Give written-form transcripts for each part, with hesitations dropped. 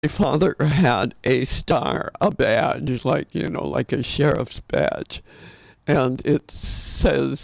My father had a star, a badge, like a sheriff's badge. And it says,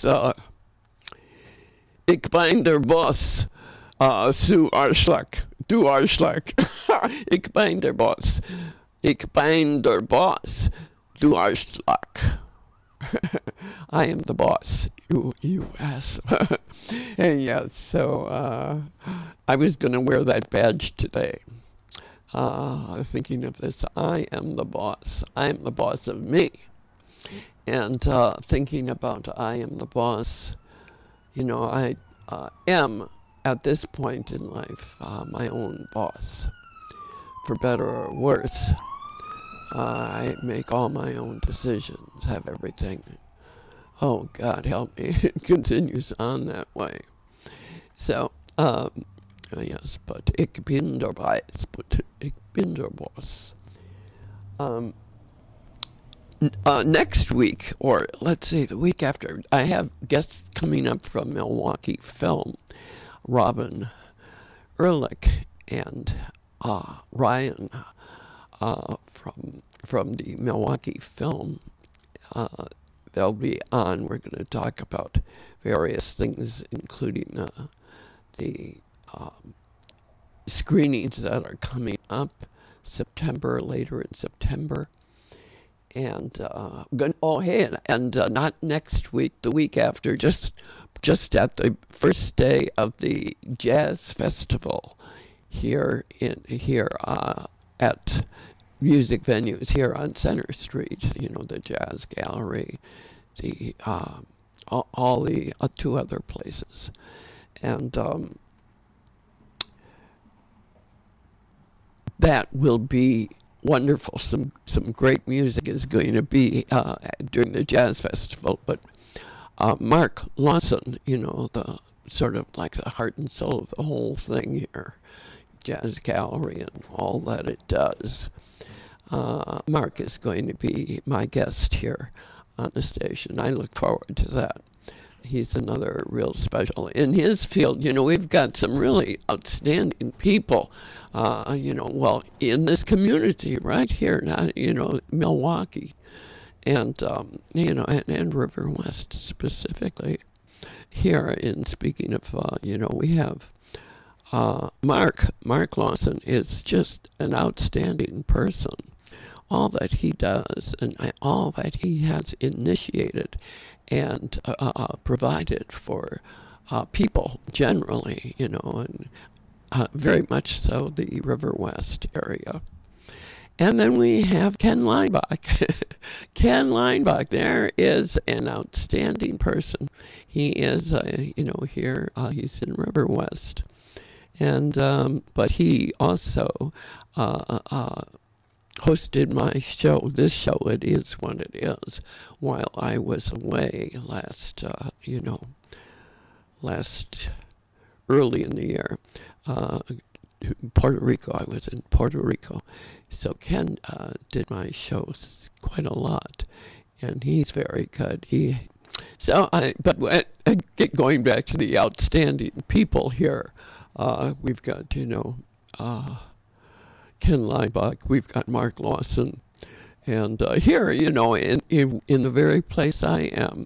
Ik ben der Boss, zu Arschlag, du Arschlag. Ik ben der Boss. Ik ben der Boss, du Arschlag. I am the boss, you ass. And yeah, so I was going to wear that badge today. Thinking of this, I am the boss. I am the boss of me. And thinking about I am the boss, I am, at this point in life, my own boss. For better or worse, I make all my own decisions, have everything. Oh, God help me, it continues on that way. So, yes, but ik bin der Boss, but ik bin der Boss. Next week, or let's say the week after, I have guests coming up from Milwaukee Film, Robin Ehrlich and Ryan from the Milwaukee Film. They'll be on. We're going to talk about various things, including the screenings that are coming up later in September. And not next week, the week after, just at the first day of the jazz festival here at music venues here on Center Street. The Jazz Gallery, the all the two other places, and that will be wonderful. Some great music is going to be during the jazz festival. But Mark Lawson, the sort of like the heart and soul of the whole thing here, Jazz Gallery and all that it does. Mark is going to be my guest here on the station. I look forward to that. He's another real special in his field. We've got some really outstanding people, in this community right here, not, Milwaukee, and River West specifically. Here, in speaking of, we have Mark Lawson is just an outstanding person. All that he does and all that he has initiated and provided for people generally, and very much so the River West area. And then we have Ken Leinbach. Ken Leinbach, there is an outstanding person. He is, here, he's in River West. And, but he also hosted my show, this show, It Is What It Is, while I was away last early in the year. Puerto Rico, I was in Puerto Rico. So Ken did my shows quite a lot, and he's very good. Going back to the outstanding people here, we've got, Ken Leinbach, we've got Mark Lawson, and here, in the very place I am,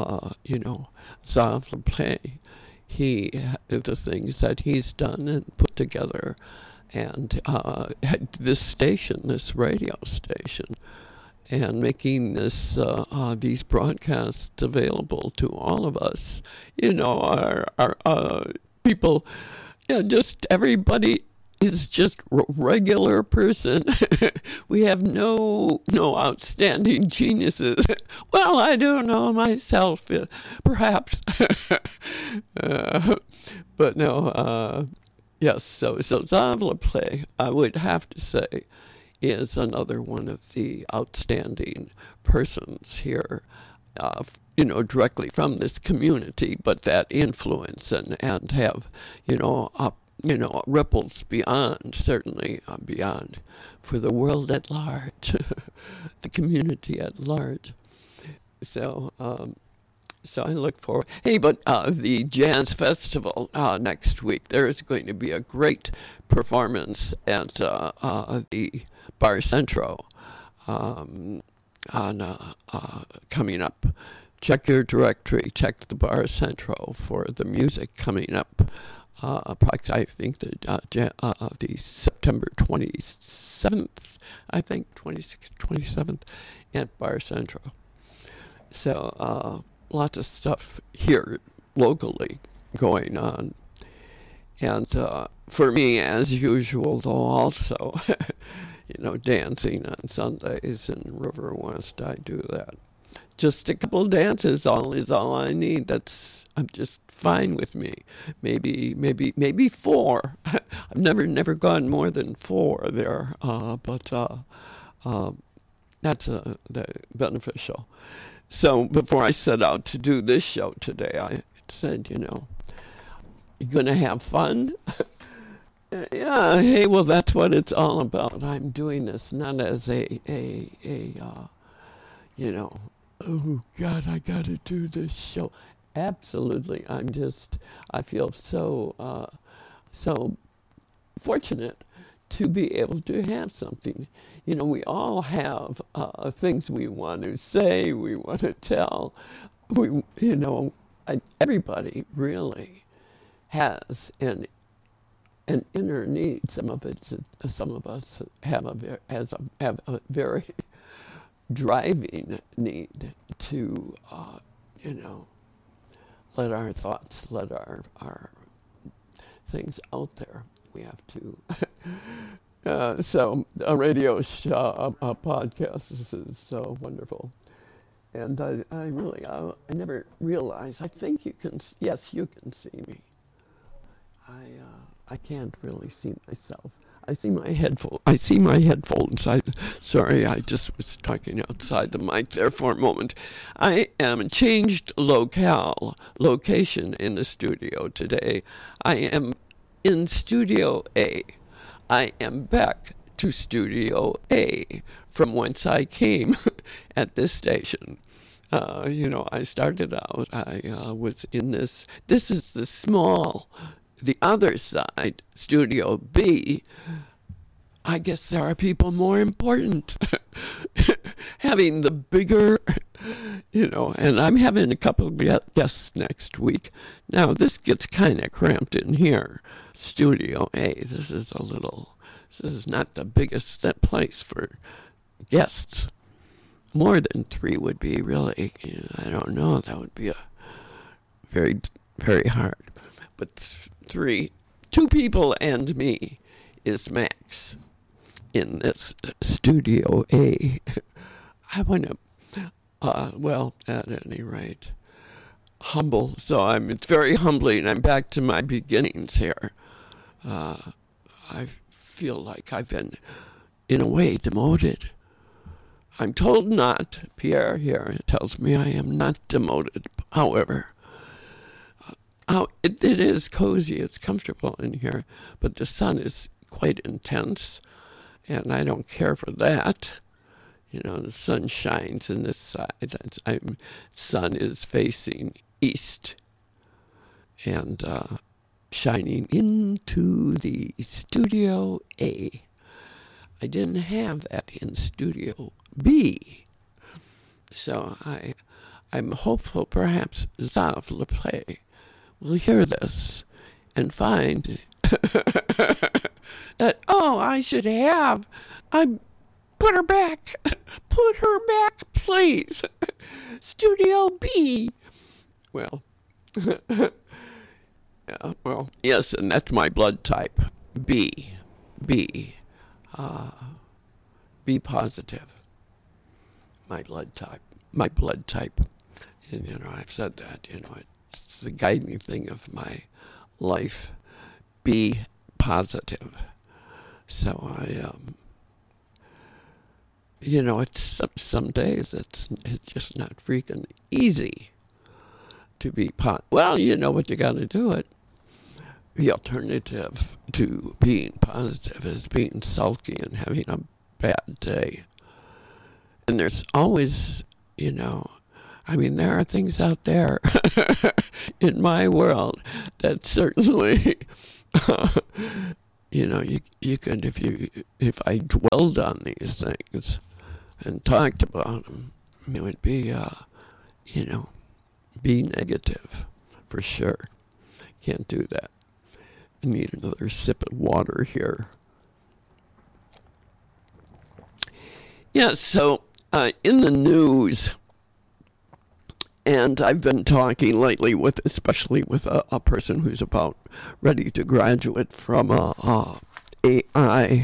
Zav LePlay, the things that he's done and put together, and this radio station, and making these broadcasts available to all of us, our people, just everybody is just regular person. We have no outstanding geniuses. Well, I do know myself, perhaps. But no, yes, so Zav LePlay, I would have to say, is another one of the outstanding persons here, directly from this community, but that influence and have, ripples beyond, certainly beyond, for the world at large, the community at large. So, So I look forward. Hey, but the Jazz Festival next week, there is going to be a great performance at the Bar Centro coming up. Check your directory. Check the Bar Centro for the music coming up. I think the September 27th, I think 26th, 27th at Bar Centro. So lots of stuff here locally going on. And for me, as usual, though, also, dancing on Sundays in River West, I do that. Just a couple dances is all I need. I'm just fine with me. Maybe 4. I've never gone more than 4 there, but that's beneficial. So before I set out to do this show today, I said, you're going to have fun? Yeah, hey, well, that's what it's all about. I'm doing this not as oh, God, I got to do this show. Absolutely. I feel so fortunate to be able to have something. We all have things we want to say, we want to tell. Everybody really has an inner need. Some of us have a very driving need to, let our thoughts, let our things out there. We have to. So a radio show, a podcast, this is so wonderful. And I never realized, I think you can see me. I can't really see myself. I see my headphones. Sorry, I just was talking outside the mic there for a moment. I am changed location in the studio today. I am in Studio A. I am back to Studio A, from whence I came at this station. I started out, I was in this is the other side, Studio B. I guess there are people more important having the bigger, and I'm having a couple of guests next week. Now, this gets kind of cramped in here. Studio A, this is not the biggest place for guests. More than 3 would be really, I don't know, that would be very, very hard. But 2 people and me is max in this Studio A. I want to, at any rate, humble. So it's very humbling. I'm back to my beginnings here. I feel like I've been, in a way, demoted. I'm told not. Pierre here tells me I am not demoted. However, it is cozy, it's comfortable in here, but the sun is quite intense, and I don't care for that. The sun shines in this side. Sun is facing east and shining into the Studio A. I didn't have that in Studio B. So I'm hopeful perhaps Zav LePlay will hear this and find that, put her back. Put her back, please. Studio B. Well, yes, and that's my blood type. B. B positive. My blood type. And, I've said that, it's the guiding thing of my life. Be positive. So it's some days it's just not freaking easy to be well, what you got to do it. The alternative to being positive is being sulky and having a bad day. And there's always, I mean, there are things out there in my world that certainly, you can, if I dwelled on these things and talked about them, it would be, be negative for sure. Can't do that. I need another sip of water here. Yeah, so in the news, and I've been talking lately especially with a person who's about ready to graduate from a AI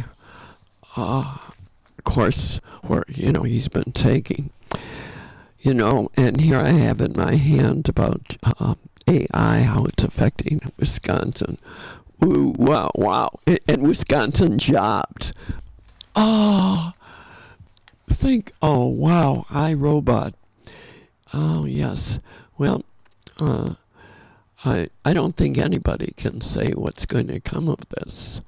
course where, he's been taking, and here I have in my hand about AI, how it's affecting Wisconsin. Ooh, wow. And Wisconsin jobs. Oh, wow, iRobot. Oh, yes. Well, I don't think anybody can say what's going to come of this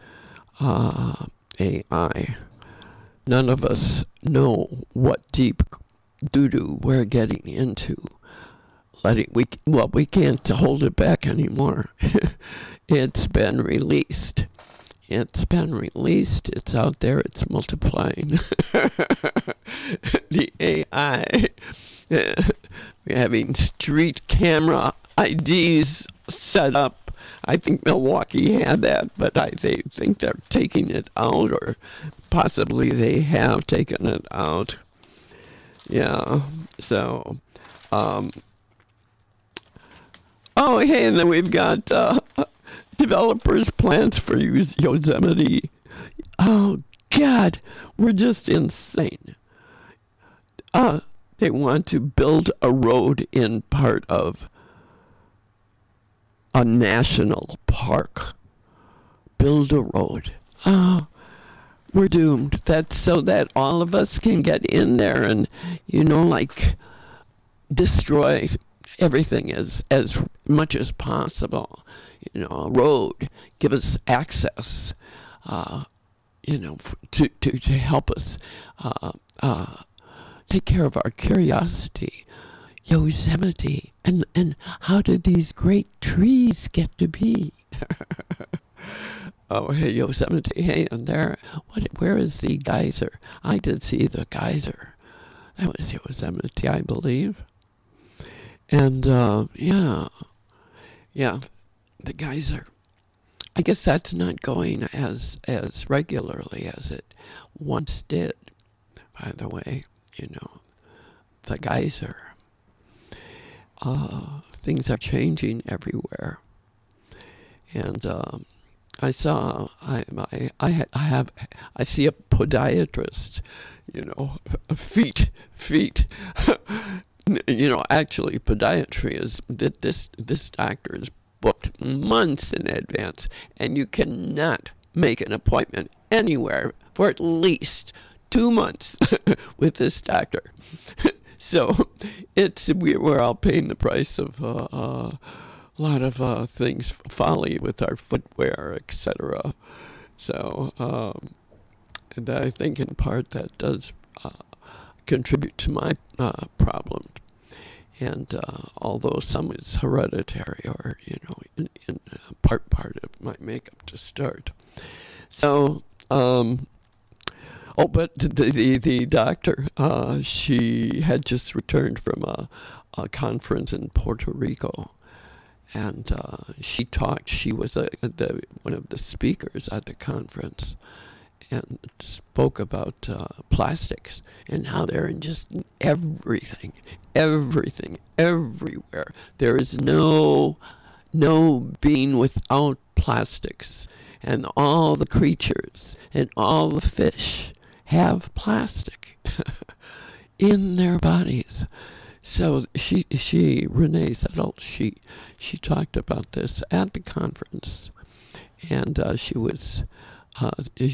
AI. None of us know what deep doo-doo we're getting into. We can't hold it back anymore. It's been released. It's out there, it's multiplying. The AI, we're having street camera IDs set up. I think Milwaukee had that, but they think they're taking it out, or possibly they have taken it out. Yeah, so, hey, and then we've got developers' plans for Yosemite. Oh, God, we're just insane. They want to build a road in part of a national park. Build a road. Oh, we're doomed. That's so that all of us can get in there and, destroy everything as much as possible. A road, give us access, to help us take care of our curiosity. Yosemite, and how did these great trees get to be? Oh, hey, Yosemite, hey, and where is the geyser? I did see the geyser. That was Yosemite, I believe. And, the geyser. I guess that's not going as regularly as it once did. By the way, the geyser. Things are changing everywhere. And I see a podiatrist, feet. Actually, podiatry is this doctor is booked months in advance, and you cannot make an appointment anywhere for at least 2 months with this doctor. So we're all paying the price of a lot of things, folly with our footwear, etc. So and I think in part that does contribute to my problem. And although some is hereditary, or in part of my makeup to start. So but the doctor, she had just returned from a conference in Puerto Rico, and she talked. She was one of the speakers at the conference, and spoke about plastics and how they're in just everything, everywhere. There is no being without plastics, and all the creatures and all the fish have plastic in their bodies. So Renee Settle, she talked about this at the conference, and she was a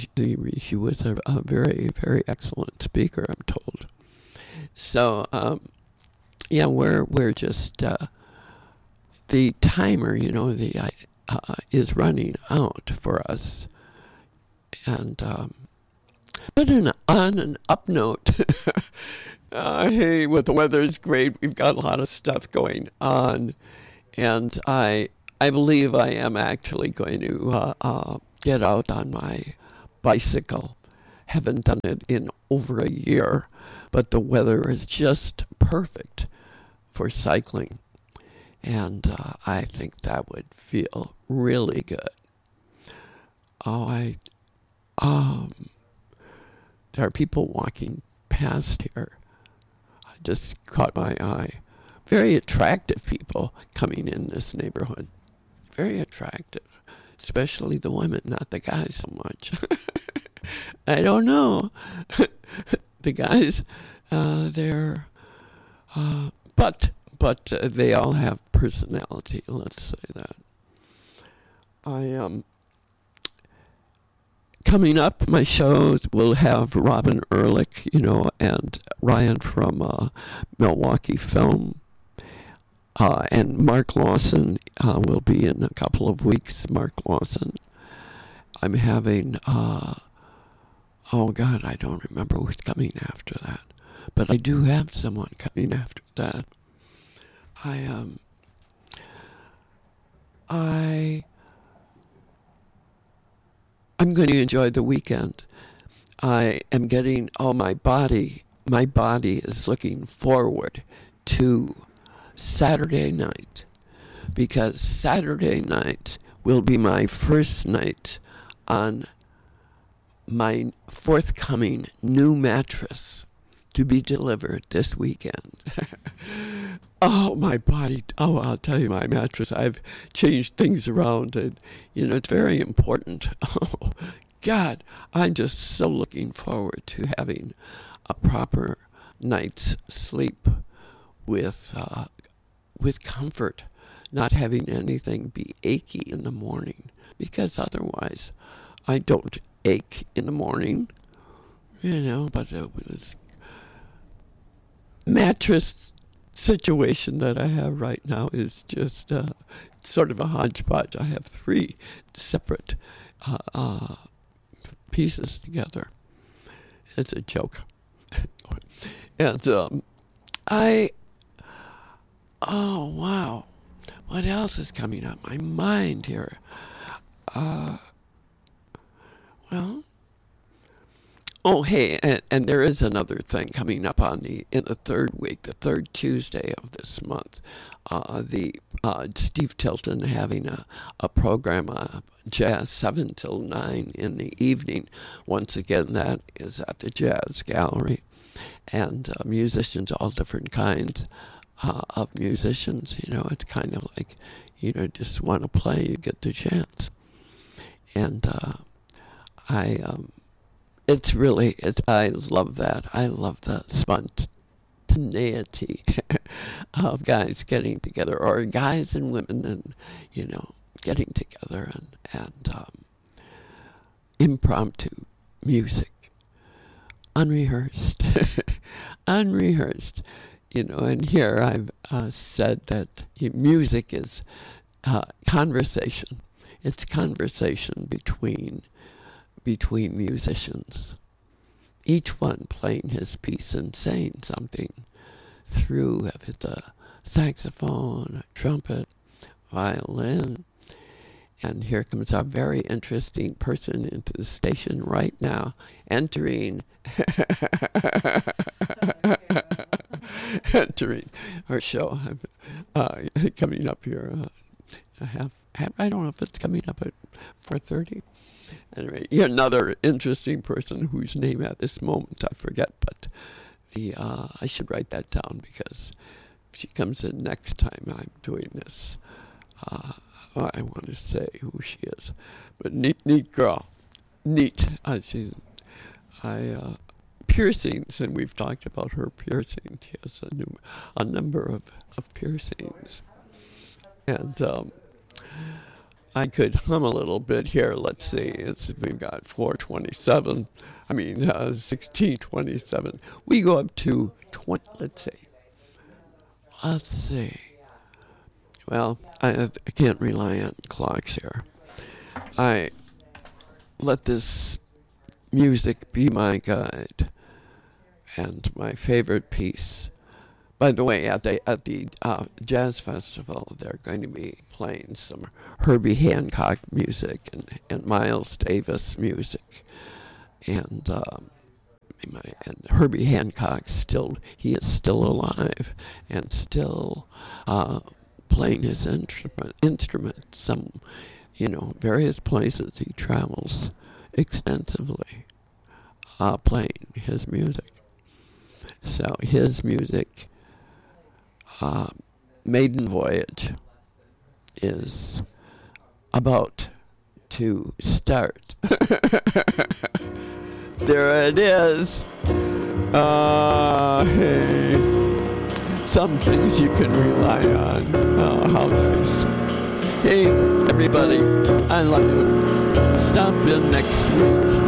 very, very excellent speaker, I'm told. So we're just the timer, is running out for us, and but on an up note, Hey, well, the weather's great. We've got a lot of stuff going on, and I believe I am actually going to get out on my bicycle. Haven't done it in over a year, but the weather is just perfect for cycling, and I think that would feel really good. Oh, there are people walking past here. I just caught my eye. Very attractive people coming in this neighborhood. Very attractive, especially the women, not the guys so much. I don't know. The guys, they're, but they all have personality. Let's say that. I coming up, my shows will have Robin Ehrlich, and Ryan from Milwaukee Film. And Mark Lawson will be in a couple of weeks. Mark Lawson. I'm having, oh God, I don't remember who's coming after that. But I do have someone coming after that. I'm going to enjoy the weekend. I am getting, my body is looking forward to Saturday night, because Saturday night will be my first night on my forthcoming new mattress to be delivered this weekend. Oh, my body. Oh, I'll tell you, my mattress. I've changed things around, and, it's very important. Oh, God, I'm just so looking forward to having a proper night's sleep with comfort, not having anything be achy in the morning, because otherwise I don't ache in the morning, but this mattress situation that I have right now is just sort of a hodgepodge. I have 3 separate pieces together. It's a joke. And oh, wow. What else is coming up? My mind here. Well. Oh, hey, and there is another thing coming up in the third week, the third Tuesday of this month. Steve Tilton having a program, Jazz 7 till 9 in the evening. Once again, that is at the Jazz Gallery. And musicians, all different kinds of musicians. It's kind of like, just want to play, you get the chance. And I love that. I love the spontaneity of guys getting together, or guys and women, and, getting together and impromptu music. Unrehearsed. Unrehearsed. And here I've said that music is conversation. It's conversation between musicians, each one playing his piece and saying something through, if it's a saxophone, a trumpet, violin. And here comes our very interesting person into the station right now, entering our show. Coming up here, I don't know if it's coming up at 4:30. Anyway, another interesting person whose name at this moment I forget, but I should write that down, because she comes in next time I'm doing this. I want to say who she is, but neat girl, neat. Piercings, and we've talked about her piercings. She has a number of piercings, and I could hum a little bit here. Let's see. We've got 427. 1627. We go up to 20. Let's see. Well, I can't rely on clocks here. I let this music be my guide. And my favorite piece, by the way, at the jazz festival, they're going to be playing some Herbie Hancock music and Miles Davis music, and Herbie Hancock he is still alive and still playing his instrument. Some, various places he travels extensively, playing his music. So his music, Maiden Voyage, is about to start. There it is. Hey. Some things you can rely on. Oh, how nice. Hey, everybody, I love you. Stop in next week.